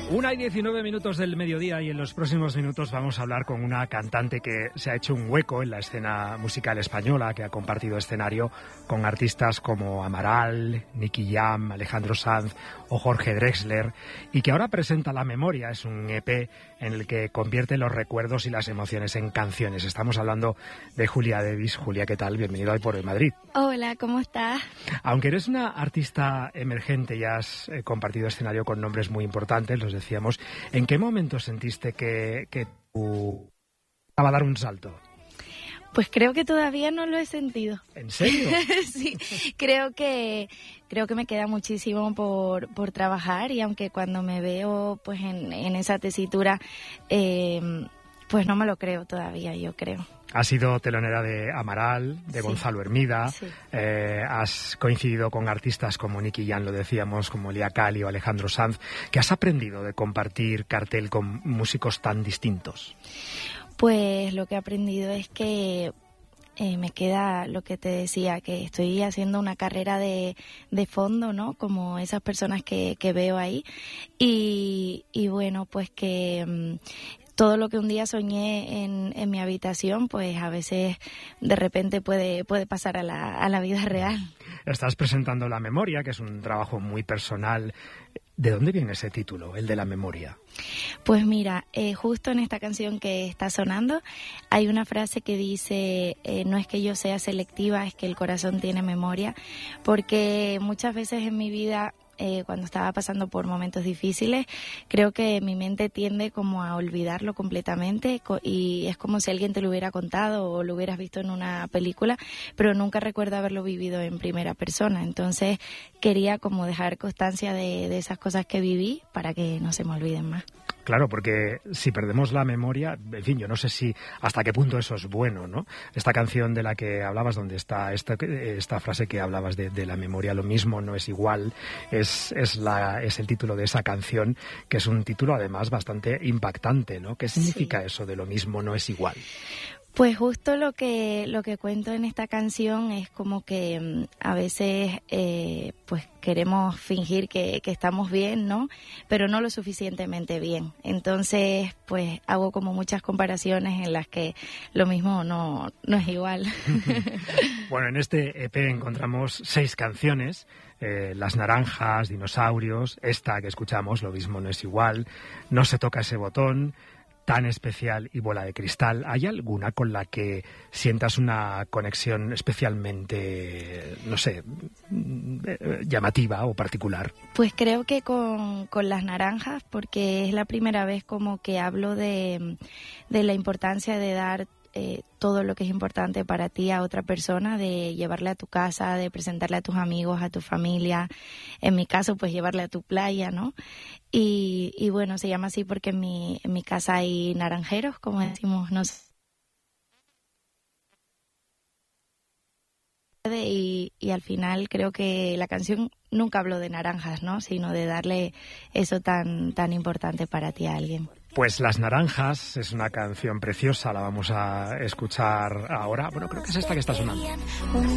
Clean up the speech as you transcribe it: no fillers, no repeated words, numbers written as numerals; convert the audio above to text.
1:19 del mediodía y en los próximos minutos vamos a hablar con una cantante que se ha hecho un hueco en la escena musical española, que ha compartido escenario con artistas como Amaral, Nicky Jam, Alejandro Sanz o Jorge Drexler, y que ahora presenta La Memoria. Es un EP en el que convierte los recuerdos y las emociones en canciones. Estamos hablando de Julia Davis. Julia, ¿qué tal? Bienvenido a Hoy por Hoy Madrid. Hola, ¿cómo estás? Aunque eres una artista emergente y has compartido escenario con nombres muy importantes, los decíamos, ¿en qué momento sentiste que tú iba a dar un salto? Pues creo que todavía no lo he sentido. ¿En serio? Sí, creo que me queda muchísimo por trabajar, y aunque cuando me veo pues en esa tesitura, pues no me lo creo todavía, yo creo. Has sido telonera de Amaral, de Sí. Gonzalo Hermida, Sí. Has coincidido con artistas como Nicky Jam, lo decíamos, como Lía Cali o Alejandro Sanz. ¿Qué has aprendido de compartir cartel con músicos tan distintos? Pues lo que he aprendido es que me queda lo que te decía, que estoy haciendo una carrera de fondo, ¿no? Como esas personas que veo ahí. Y bueno, pues que todo lo que un día soñé en mi habitación, pues a veces de repente puede pasar a la vida real. Estás presentando La Memoria, que es un trabajo muy personal. ¿De dónde viene ese título, el de La Memoria? Pues mira, justo en esta canción que está sonando hay una frase que dice, no es que yo sea selectiva, es que el corazón tiene memoria, porque muchas veces en mi vida, cuando estaba pasando por momentos difíciles, creo que mi mente tiende como a olvidarlo completamente, y es como si alguien te lo hubiera contado o lo hubieras visto en una película, pero nunca recuerdo haberlo vivido en primera persona. Entonces quería como dejar constancia de esas cosas que viví para que no se me olviden más. Claro, porque si perdemos la memoria, en fin, yo no sé si hasta qué punto eso es bueno, ¿no? Esta canción de la que hablabas, donde está esta frase que hablabas de la memoria, lo mismo no es igual, es el título de esa canción, que es un título además bastante impactante, ¿no? ¿Qué significa eso de lo mismo no es igual? Pues justo lo que cuento en esta canción es como que a veces pues queremos fingir que estamos bien, ¿no? Pero no lo suficientemente bien. Entonces, pues hago como muchas comparaciones en las que lo mismo no es igual. Bueno, en este EP encontramos 6 canciones. Las Naranjas, Dinosaurios, esta que escuchamos, Lo mismo no es igual, No se toca ese botón, Tan especial y Bola de cristal. ¿Hay alguna con la que sientas una conexión especialmente, no sé, llamativa o particular? Pues creo que con Las Naranjas, porque es la primera vez como que hablo de la importancia de dar todo lo que es importante para ti a otra persona, de llevarle a tu casa, de presentarle a tus amigos, a tu familia, en mi caso pues llevarle a tu playa, ¿no? Y bueno, se llama así porque en mi casa hay naranjeros, como decimos nosotros. Y al final creo que la canción nunca habló de naranjas, ¿no? Sino de darle eso tan importante para ti a alguien. Pues Las Naranjas es una canción preciosa, la vamos a escuchar ahora. Bueno, creo que es esta que está sonando.